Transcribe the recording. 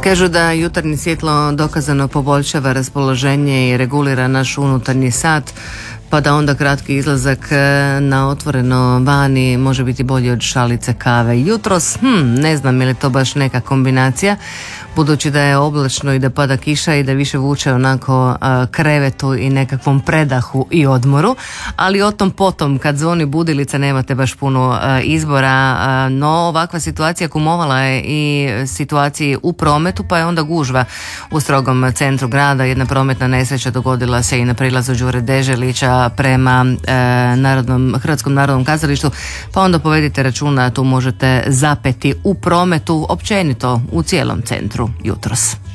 Kažu da jutarnje svjetlo dokazano poboljšava raspoloženje i regulira naš unutarnji sat, pa da onda kratki izlazak na otvoreno vani može biti bolji od šalice kave. Jutros, ne znam je li to baš neka kombinacija, budući da je oblačno i da pada kiša i da više vuče onako krevetu i nekakvom predahu i odmoru, ali o tom potom, kad zvoni budilica nemate baš puno izbora, no ovakva situacija kumovala je i situaciji u prometu, pa je onda gužva u strogom centru grada. Jedna prometna nesreća dogodila se i na prilazu Đure Deželića prema Hrvatskom narodnom kazalištu, pa onda povedite računa, tu možete zapeti u prometu općenito u cijelom centru jutros.